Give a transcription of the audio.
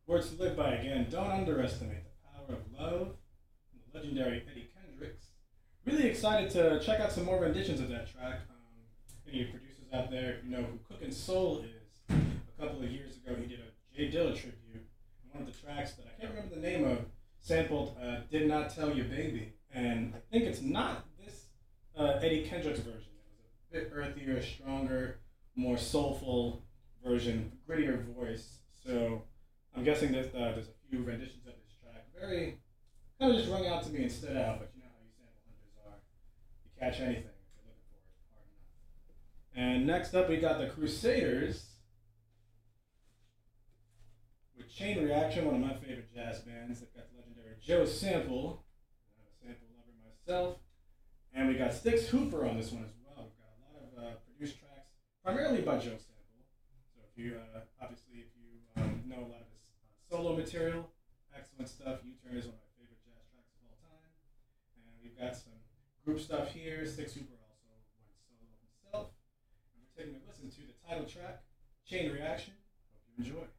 Words to live by again. Don't underestimate the power of love. From the legendary Eddie Kendricks. Really excited to check out some more renditions of that track. Any producers out there, if you know who Cookin' Soul is, a couple of years ago he did a Jay Dilla tribute. And one of the tracks that I can't remember the name of sampled "Did Not Tell You Baby," and I think it's not this Eddie Kendricks version. It was a bit earthier, stronger, more soulful version, grittier voice. So I'm guessing that there's a few renditions of this track. Very kind of just rung out to me and stood out, but you know how you sample hunters are. You catch anything if you're looking for it hard enough. And next up, we got the Crusaders with Chain Reaction, one of my favorite jazz bands. They've got the legendary Joe Sample. I'm a sample lover myself. And we got Styx Hooper on this one as well. We've got a lot of produced tracks, primarily by Joe Sample. So if you, obviously, if you know a lot of his solo material, excellent stuff. U-Turn is one of my favorite jazz tracks of all time. And we've got some group stuff here. Styx Hooper also went solo himself. And we're taking a listen to the title track, Chain Reaction. Hope you enjoy.